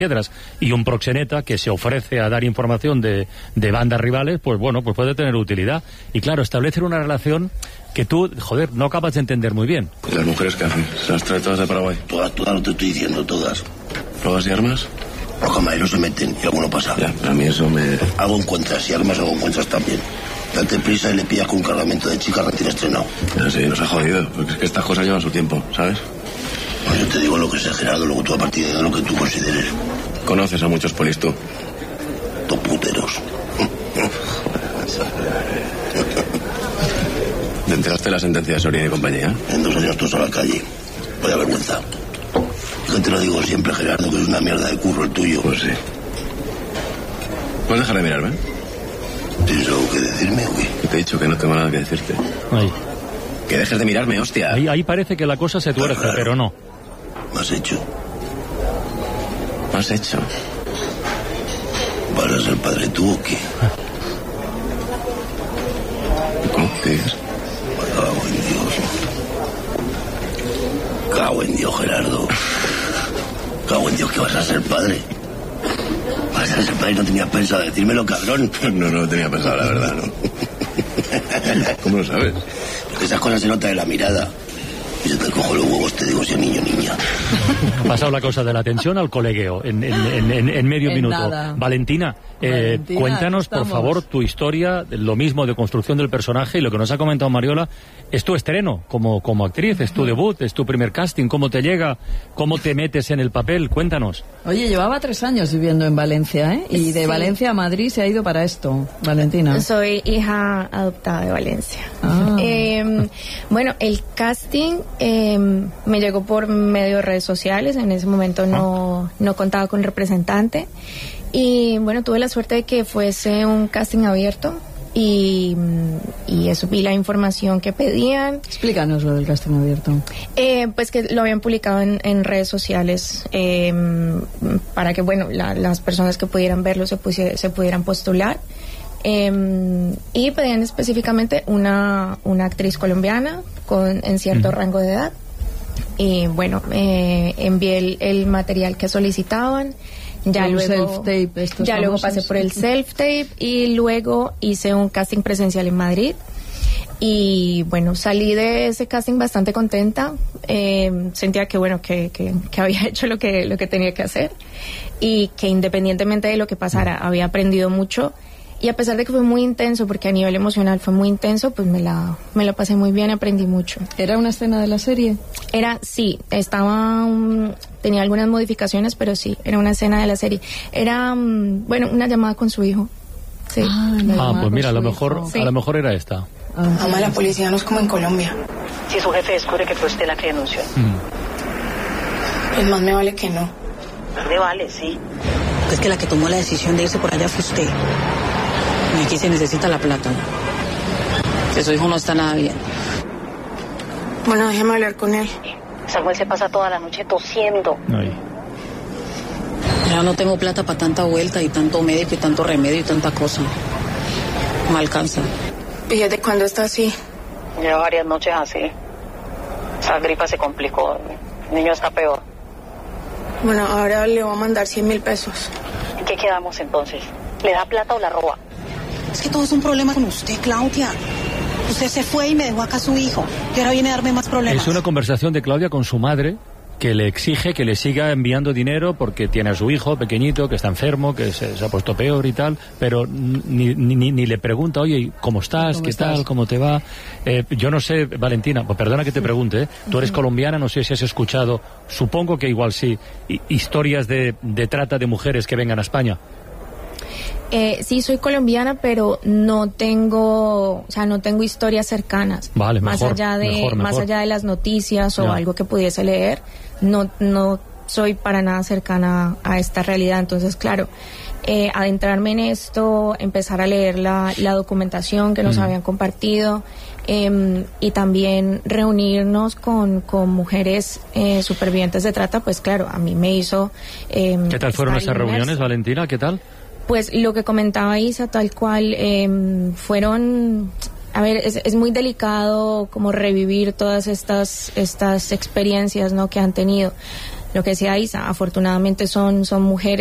piedras, y un proxeneta que se ofrece a dar información de bandas rivales, pues bueno, pues puede tener utilidad. Y claro, establecer una relación que tú, joder, no acabas de entender muy bien. ¿Y las mujeres qué hacen? ¿Se las trae todas de Paraguay? Todas, no te estoy diciendo, todas. ¿Pruebas y armas? Los camareros se meten y alguno pasa. Ya, a mí eso me... Hago encuentras y armas hago encuentras también. Date prisa y le pillas con un cargamento de chicas recién estrenado. Ya sí, nos ha jodido, porque es que estas cosas llevan su tiempo, ¿sabes? No, yo te digo lo que sé, Gerardo, luego tú a partir de lo que tú consideres. ¿Conoces a muchos polis tú? Toputeros. ¿Te enteraste de la sentencia de Soria y compañía? En 2 años todos a la calle. Vaya vergüenza. Yo te lo digo siempre, Gerardo, que es una mierda de curro el tuyo. Pues sí. ¿Puedes dejar de mirarme? ¿Tienes algo que decirme o qué? Te he dicho que no tengo nada que decirte. Ahí. Que dejes de mirarme, hostia. Ahí parece que la cosa se tuerce, pero no. ¿Me has hecho? ¿Me has hecho? ¿Vas a ser padre tú o qué? ¿Cómo? ¿Qué dices? Cago en Dios. Cago en Dios, Gerardo. Cago en Dios que vas a ser padre. Vas a ser padre y no tenías pensado decírmelo, cabrón. No lo tenía pensado, la verdad, ¿no? ¿Cómo lo sabes? Porque esas cosas se notan en la mirada. Y si te cojo los huevos te digo si es niño o niña. Ha pasado la cosa de la tensión al colegueo en medio minuto. Nada. Valentina, cuéntanos, por favor, tu historia, lo mismo de construcción del personaje, y lo que nos ha comentado Mariola, es tu estreno como actriz, es tu debut, es tu primer casting, cómo te llega, cómo te metes en el papel, cuéntanos. Oye, llevaba 3 años viviendo en Valencia, ¿eh? Y de Valencia a Madrid se ha ido para esto, Valentina. Soy hija adoptada de Valencia. Ah. Bueno, el casting me llegó por medio de redes sociales. En ese momento no contaba con representante. Y bueno, tuve la suerte de que fuese un casting abierto. Y eso, vi la información que pedían. Explícanos lo del casting abierto. Pues que lo habían publicado en redes sociales para que, bueno, las personas que pudieran verlo se pudieran postular. Y pedían específicamente una actriz colombiana en cierto rango de edad. Y bueno, envié el material que solicitaban. Ya luego pasé por el self-tape y luego hice un casting presencial en Madrid. Y bueno, salí de ese casting bastante contenta. Sentía que bueno, que había hecho lo que tenía que hacer y que independientemente de lo que pasara, había aprendido mucho. Y a pesar de que fue muy intenso, porque a nivel emocional fue muy intenso, pues me la pasé muy bien, aprendí mucho. ¿Era una escena de la serie? Sí, tenía algunas modificaciones, pero sí, era una escena de la serie. Era, bueno, una llamada con su hijo. Sí. Pues mira, a lo mejor era esta. Mamá, la policía no es como en Colombia. Si su jefe descubre que fue usted la que denunció. Pues más me vale que no. Me vale, sí. Es que la que tomó la decisión de irse por allá fue usted. Y aquí se necesita la plata. Que su hijo no está nada bien. Bueno, déjeme hablar con él. Samuel se pasa toda la noche tosiendo. Ay. Ya no tengo plata para tanta vuelta y tanto médico y tanto remedio y tanta cosa. No me alcanza. ¿Y desde cuándo está así? Lleva varias noches así. Esa gripa se complicó. El niño está peor. Bueno, ahora le voy a mandar 100,000 pesos. ¿En qué quedamos entonces? ¿Le da plata o la roba? Es que todo es un problema con usted, Claudia. Usted se fue y me dejó acá a su hijo. Y ahora viene a darme más problemas. Es una conversación de Claudia con su madre, que le exige que le siga enviando dinero porque tiene a su hijo pequeñito que está enfermo, que se ha puesto peor y tal, pero ni le pregunta, oye, ¿cómo estás? ¿Qué tal? ¿Cómo te va? Yo no sé, Valentina, perdona que te pregunte, tú eres colombiana, no sé si has escuchado, supongo que igual sí, historias de trata de mujeres que vengan a España. Sí, soy colombiana, pero no tengo historias cercanas. Vale, más allá de las noticias o algo que pudiese leer, no soy para nada cercana a esta realidad. Entonces, claro, adentrarme en esto, empezar a leer la documentación que nos habían compartido, y también reunirnos con mujeres supervivientes de trata, pues claro, a mí me hizo... ¿Qué tal fueron esas reuniones, Valentina? ¿Qué tal? Pues lo que comentaba Isa, tal cual, fueron... A ver, es muy delicado como revivir todas estas experiencias, ¿no?, que han tenido. lo que decía Isa, afortunadamente son mujeres